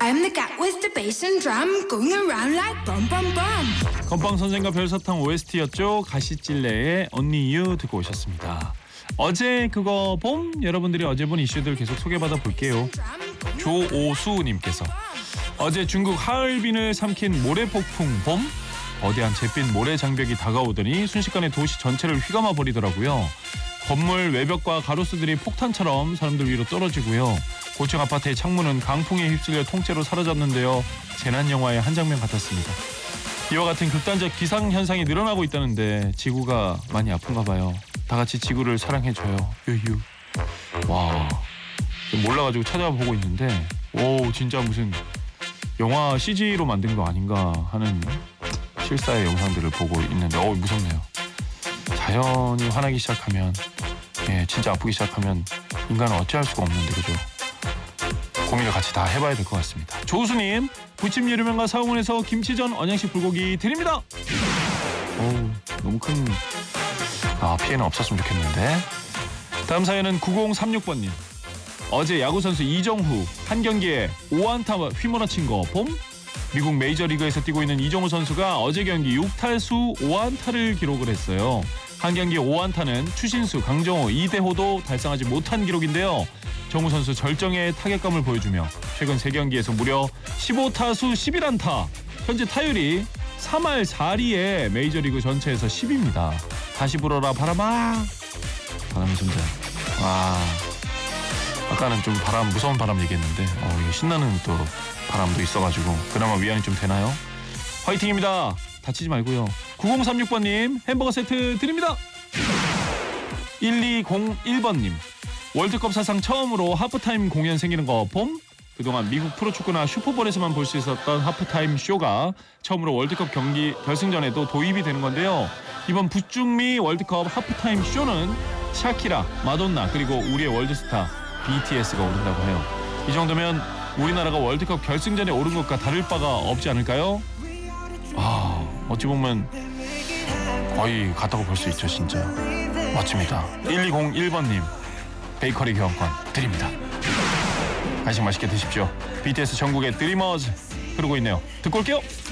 I'm the cat with the bass and drum going around like bum bum bum. 건빵 선생과 별사탕 OST였죠. 가시찔레의 Only You 듣고 오셨습니다. 어제 그거 봄? 여러분들이 어제 본 이슈들 계속 소개받아 볼게요. 조오수님께서 어제 중국 하얼빈을 삼킨 모래폭풍 봄? 거대한 잿빛 모래 장벽이 다가오더니 순식간에 도시 전체를 휘감아 버리더라고요. 건물 외벽과 가로수들이 폭탄처럼 사람들 위로 떨어지고요. 고층 아파트의 창문은 강풍에 휩쓸려 통째로 사라졌는데요. 재난 영화의 한 장면 같았습니다. 이와 같은 극단적 기상현상이 늘어나고 있다는데 지구가 많이 아픈가 봐요. 다 같이 지구를 사랑해줘요. 유유. 와, 몰라가지고 찾아보고 있는데 오 진짜 무슨 영화 CG로 만든 거 아닌가 하는 실사의 영상들을 보고 있는데 무섭네요. 자연이 화나기 시작하면 진짜 아프기 시작하면 인간은 어찌할 수가 없는데 그죠? 고민을 같이 다 해봐야 될 것 같습니다. 조우수님, 부침 예류면과 사홍원에서 김치전 언양식 불고기 드립니다. 너무 큰 피해는 없었으면 좋겠는데. 다음 사연은 9036번님. 어제 야구선수 이정후 한 경기에 5안타 휘몰아친 거 봄? 미국 메이저리그에서 뛰고 있는 이정후 선수가 어제 경기 6타수 5안타를 기록을 했어요. 한 경기 5안타는 추신수, 강정호, 이대호도 달성하지 못한 기록인데요. 정우 선수 절정의 타격감을 보여주며 최근 3경기에서 무려 15타수 11안타. 현재 타율이 3할 4리에 메이저리그 전체에서 10위입니다. 다시 불어라 바람아. 바람이 존재. 아까는 좀 무서운 바람 얘기했는데 이게 신나는 또 바람도 있어가지고 그나마 위안이 좀 되나요? 화이팅입니다. 다치지 말고요. 9036번님 햄버거 세트 드립니다. 1201번님 월드컵 사상 처음으로 하프타임 공연 생기는 거 봄? 그동안 미국 프로축구나 슈퍼볼에서만 볼 수 있었던 하프타임 쇼가 처음으로 월드컵 경기 결승전에도 도입이 되는 건데요. 이번 북중미 월드컵 하프타임 쇼는 샤키라, 마돈나 그리고 우리의 월드스타 BTS가 오른다고 해요. 이 정도면 우리나라가 월드컵 결승전에 오른 것과 다를 바가 없지 않을까요? 어찌 보면 거의 같다고 볼 수 있죠. 진짜 멋집니다. 1201번님 베이커리 교환권 드립니다. 간식 맛있게 드십시오. BTS 전국의 드리머즈 흐르고 있네요. 듣고 올게요.